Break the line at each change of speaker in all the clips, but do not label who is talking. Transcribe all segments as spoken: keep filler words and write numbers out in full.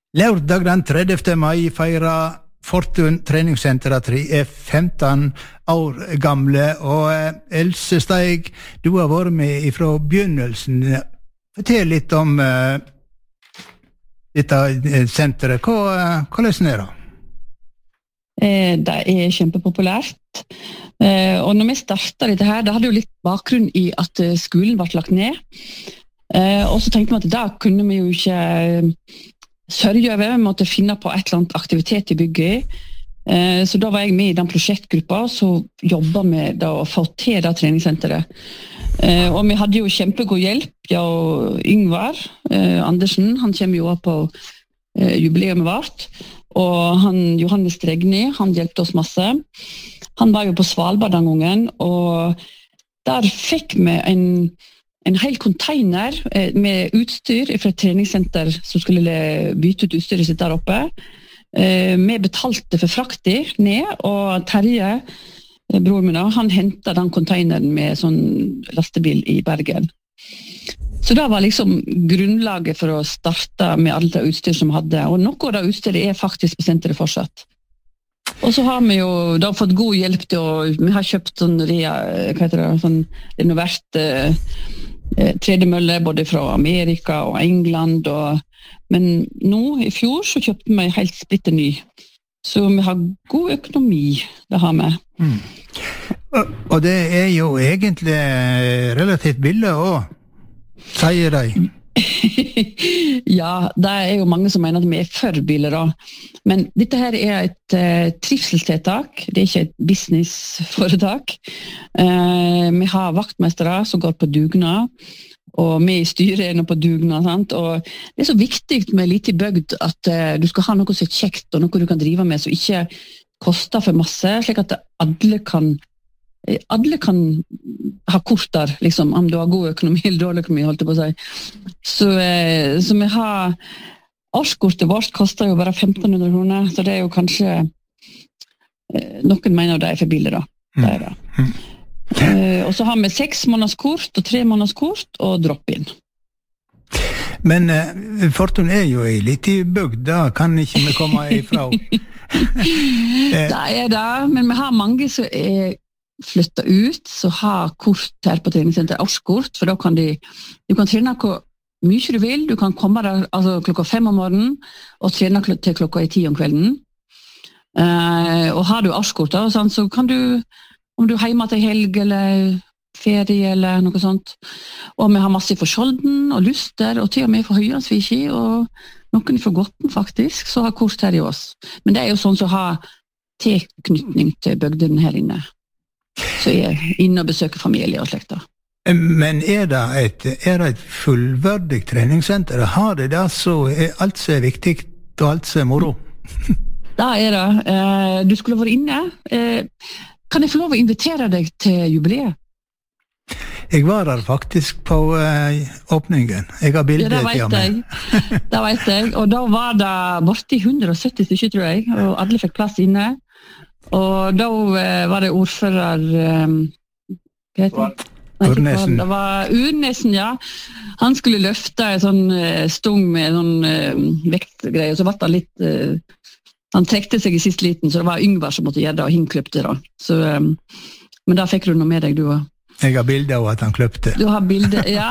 Lørdag den tredjevte mai feirer Fortun treningssenter at de er femten år gamle, og Else Steig, du har vært med fra begynnelsen. Fortell litt om uh, dette senteret. Hva, hvordan er det?
Eh, det er kjempepopulært. Eh, og når vi startet dette her, det hadde jo litt bakgrunn i at skolen ble lagt ned. Eh, og så tenkte vi at da kunne vi jo ikke sørge over, vi måtte finne på et eller annet aktivitet i bygget. Eh, så da var jeg med i den prosjektgruppa, så jobbet med å få til det treningssenteret. Eh, og vi hadde jo kjempegod hjelp, ja, og Yngvar eh, Andersen, han kommer jo opp på eh, jubileet vårt, og han, Johannes Dregni, han hjelpte oss masse. Han var jo på Svalbard den gangen, og der fikk vi en en hel container med utstyr fra et treningssenter som skulle bytte ut utstyret sitt der oppe. Vi betalte for frakter ned, og Terje, bror min, han hentet den containeren med sånn lastebil i Bergen. Så det var liksom grunnlaget for å starte med alt det utstyr som vi hadde, og noe av det utstyret er faktisk på senteret fortsatt. Og så har vi jo da fått god hjelp til å, vi har kjøpt sånn, hva heter det, sånn renovert eh, tredemølle både fra Amerika og England, og, men nå i fjor så kjøpte vi helt splitter ny. Så vi har god økonomi, det har vi.
Mm. Og, og det er jo egentlig relativt billig også, sier de.
Ja, det er jo mange som mener at vi er for biler da. Men dette her er et uh, trivselstiltak, det er ikke et businessforetak. Uh, vi har vaktmestere som går på dugnad, og vi i styret er nå på dugnad, sant? Og det er så viktig med litt i bygd at uh, du skal ha noe som er kjekt, og noe du kan drive med som ikke koster for masse, slik at alle kan alle kan ha kort der, liksom, om du har god økonomi eller dårlig økonomi, holdt jeg på å si. Så, eh, så vi har årskortet vårt koster jo bare femten hundre kroner, så det er jo kanskje eh, noen mener det er for billig da. Det er det. Mm. Eh, og så har vi seks månedskort og tre månedskort og drop-in.
Men eh, Fortun er jo i litt i bygd, da kan ikke vi komme ifra.
Det er det, men vi har mange som er flytta ut, så har kort her på treningssenteret, årskort, for da kan de, du kan trene hvor mye du vil, du kan komme der altså, klokka fem om morgenen, og trene til klokka i ti om kvelden. Uh, og har du årskort, da, sånn, så kan du, om du er hjemme til helg, eller ferie, eller noe sånt, og vi har masse for Skjolden, og Luster, og til og med for Høyansviki, og noen for Gotten faktisk, så har kort her i oss. Men det er jo sånn som har tilknytning til bygden her inne. Så jeg er inne og besøker familie og slekter.
Men er det et, er det et fullverdig treningssenter? Har det det så er alt som er viktig og alt som er moro?
Da er det. Du skulle vært inne. Kan jeg få lov å invitere deg til jubileet?
Jeg var der faktisk på åpningen. Jeg har bildet
ja,
til meg.
Det vet jeg. Og da var det borti hundre og sytti stykker, tror jeg, og alle fikk plass inne. Og da var det ordfører hva heter det?
Urnesen.
Det var Urnesen, ja. Han skulle løfte en sånn stung med sånn vektgreier, og så ble det litt han trekte seg i sist liten, så det var Yngvar som måtte gjøre det, og han kløpte da. Så, men da fikk du noe med deg, du også.
Jeg har bilde av at han kløpte.
Du har bilde, ja.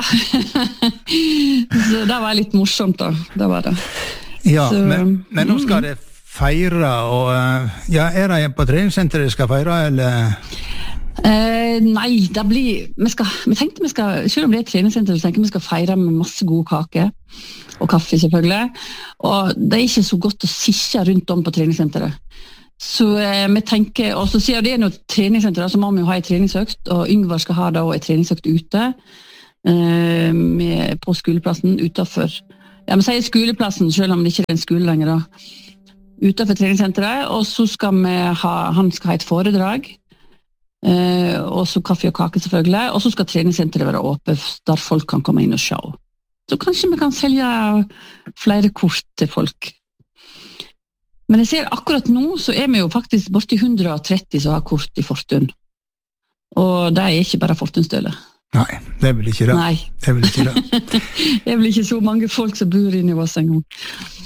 Så det var litt morsomt da, det var det.
Ja,
så,
men, men nå skal det feire, og ja, er det på treningssenteret skal feire, eller?
Eh, nei, det blir, vi, skal, vi tenkte vi skal, selv om det er et treningssenter, så tenker vi skal feire med masse gode kake, og kaffe selvfølgelig, og det er ikke så godt å sitte rundt om på treningssenteret. Så eh, vi tenker, og så sier det er noe treningssenter, så må vi jo ha en treningsøkt, og Yngvar skal ha da en treningsøkt ute, eh, med, på skoleplassen, utenfor, ja, vi sier skoleplassen, selv om det ikke er en skole lenger da, utenfor treningssenteret, og så skal vi ha, han skal ha et foredrag, eh, og så kaffe og kake selvfølgelig, og så skal treningssenteret være åpent, der folk kan komme inn og se. Så kanskje vi kan selge flere kort til folk. Men jeg ser akkurat nå, så er vi jo faktisk borti hundre og tretti som har kort i Fortun. Og det er ikke bare Fortunstøle.
Nei, det er vel ikke det.
Nei.
Det er vel ikke det.
Det er vel ikke så mange folk som bor inne i oss en gang.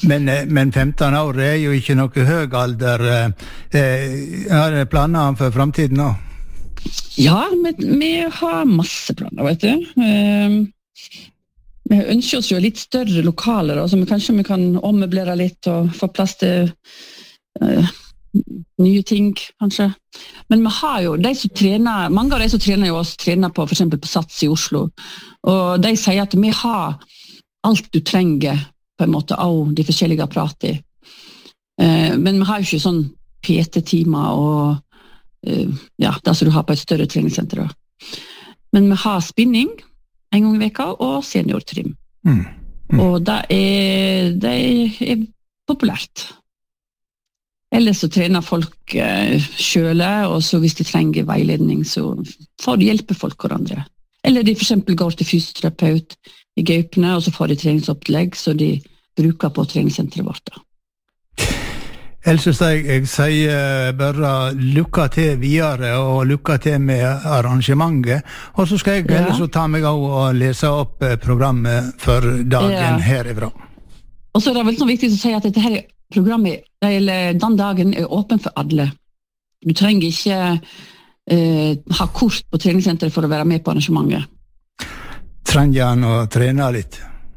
Men, men femten år er jo ikke noe høy alder. Har du planer for fremtiden nå?
Ja, vi, vi har masse planer, vet du. Uh, vi ønsker oss jo litt større lokaler, så vi, kanskje vi kan ommøblere litt og få plass til uh, nye ting, kanskje. Men vi har jo, de som trener, mange av de som trener jo oss, trener på, for eksempel på Sats i Oslo, og de sier at vi har alt du trenger på en måte av de forskjellige apparatene. Uh, men vi har jo ikke sånn P T-timer og uh, ja, det som du har på et større treningssenter. Men vi har spinning en gang i veka og seniortrim. Mm. Mm. Og det er, det er populært. Ellers så trener folk uh, selv, og så hvis de trenger veiledning, så får de hjelpe folk hverandre. Eller de for eksempel går til fysioterapeut i Gaupene, og så får de treningsopplegg, så de bruker på treningssenteret vårt.
Else Steig, jeg sier bare lykke til videre, og lykke til med arrangementet. Og så skal jeg ja. ellers ta meg av og lese opp programmet for dagen ja. herifra. Og så er det vel sånn viktig å si at dette her programmet, eller den dagen, er åpen for alle. Du trenger ikke eh, ha kort på treningssenteret for å være med på arrangementet. Trenger han å trene litt?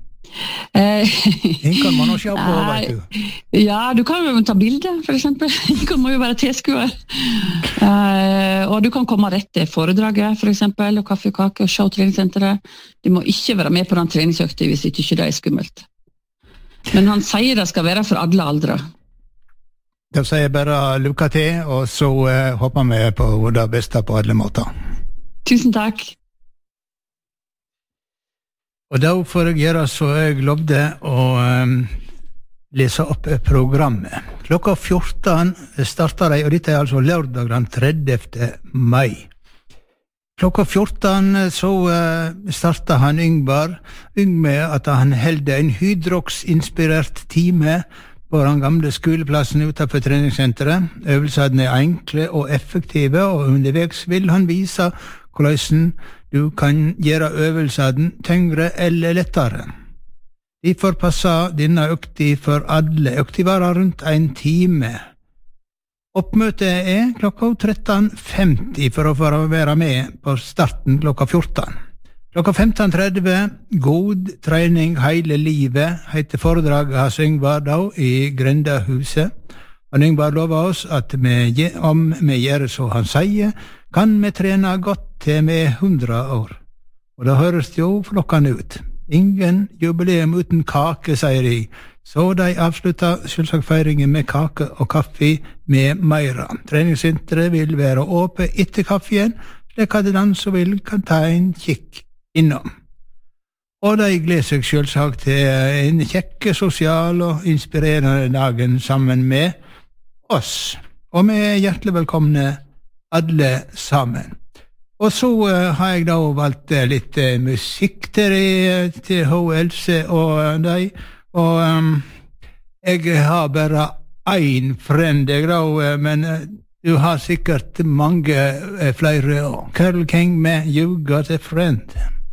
En kan man også se på, vet du. Ja, du kan jo ta bilder, for eksempel. Du kan jo være tilskuer. Uh, og du kan komme rett til foredraget, for eksempel, og kaffe og kake, og se treningssenteret. Du må ikke være med på den treningsøkta hvis ikke det er skummelt. Men han sier det skal være for alle aldre. Da sier jeg bare lykke til, og så uh, håper vi på det beste på alle måter. Tusen takk. Og da får jeg gjøre så jeg lovde å um, lese opp programmet. Klokka fjorten starter de, og dette er altså lørdag den tredjevte mai. Klokka fjorten så uh, starter han Yngvar, Yng med at han helde en hydrox-inspirert time på den gamle skoleplassen utenfor treningssenteret. Øvelsene er enkle og effektive, og underveis vil han vise hvordan du kan gjøre øvelsene tyngre eller lettere. De får passe denne økti for alle. Økti varer rundt en time. Oppmøtet er klokka tretten femti for å få være med på starten klokka fjorten. Klokka femten tretti, god trening hele livet, heter foredraget hans Yngvar da i Grendahuset. Og Yngvar lover oss at vi, om vi gjør så han sier, kan vi trene godt til vi er hundre år. Og da høres det jo flokkende ut. Ingen jubileum uten kake, sier de. Så de avslutter selvsagt feiringen med kake og kaffe med meira. Treningssenteret vil være åpent etter kaffen, slik at den som vil kan ta en kikk innom. Og de gleder seg selvsagt til en kjekke, sosial og inspirerende dagen sammen med oss. Og vi er hjertelig velkomne alle sammen. Og så uh, har jeg da valgt uh, litt uh, musikk til, de, til H. Else og uh, deg. Og um, jeg har bare ein friend, jeg da, uh, men uh, du har sikkert mange uh, flere. Carole King med You Got a Friend.